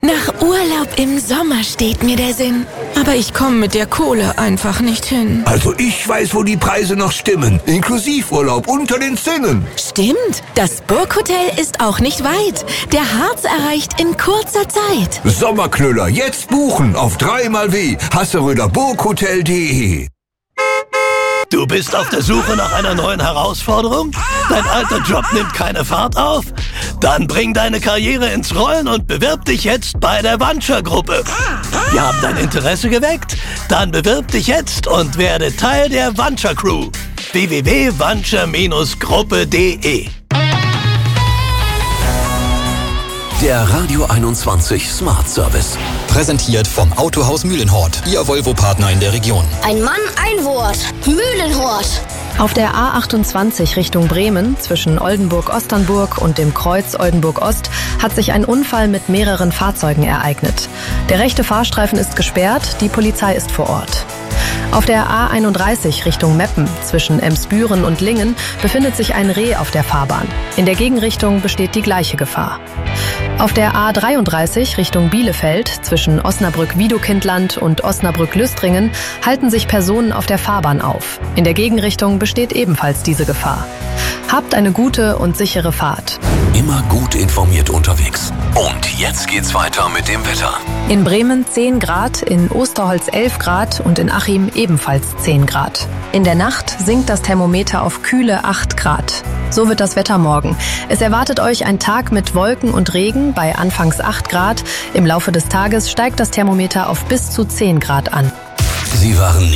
Nach Urlaub im Sommer steht mir der Sinn. Aber ich komme mit der Kohle einfach nicht hin. Also ich weiß, wo die Preise noch stimmen. Inklusivurlaub unter den Zinnen. Stimmt, das Burghotel ist auch nicht weit. Der Harz erreicht in kurzer Zeit. Sommerknüller, jetzt buchen auf 3xw hasseröderburghotel.de. Du bist auf der Suche nach einer neuen Herausforderung? Dein alter Job nimmt keine Fahrt auf? Dann bring deine Karriere ins Rollen und bewirb dich jetzt bei der Vanture-Gruppe. Wir haben dein Interesse geweckt? Dann bewirb dich jetzt und werde Teil der Vanture-Crew. www.vanture-gruppe.de. Der Radio 21 Smart Service. Präsentiert vom Autohaus Mühlenhort, Ihr Volvo-Partner in der Region. Ein Mann, ein Wort. Mühlenhort. Auf der A28 Richtung Bremen zwischen Oldenburg-Osternburg und dem Kreuz Oldenburg-Ost hat sich ein Unfall mit mehreren Fahrzeugen ereignet. Der rechte Fahrstreifen ist gesperrt, die Polizei ist vor Ort. Auf der A31 Richtung Meppen zwischen Emsbüren und Lingen befindet sich ein Reh auf der Fahrbahn. In der Gegenrichtung besteht die gleiche Gefahr. Auf der A33 Richtung Bielefeld zwischen Osnabrück-Wiedokindland und Osnabrück-Lüstringen halten sich Personen auf der Fahrbahn auf. In der Gegenrichtung besteht ebenfalls diese Gefahr. Habt eine gute und sichere Fahrt. Immer gut informiert unterwegs. Und jetzt geht's weiter mit dem Wetter. In Bremen 10 Grad, in Osterholz 11 Grad und in Achim ebenfalls 10 Grad. In der Nacht sinkt das Thermometer auf kühle 8 Grad. So wird das Wetter morgen. Es erwartet euch ein Tag mit Wolken und Regen bei anfangs 8 Grad. Im Laufe des Tages steigt das Thermometer auf bis zu 10 Grad an. Sie waren